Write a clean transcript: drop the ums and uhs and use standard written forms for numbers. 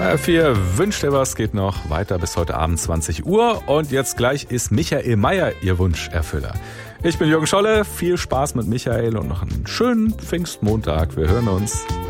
Für Wünscht ihr was geht noch weiter bis heute Abend 20 Uhr. Und jetzt gleich ist Michael Mayer Ihr Wunscherfüller. Ich bin Jürgen Scholle. Viel Spaß mit Michael und noch einen schönen Pfingstmontag. Wir hören uns.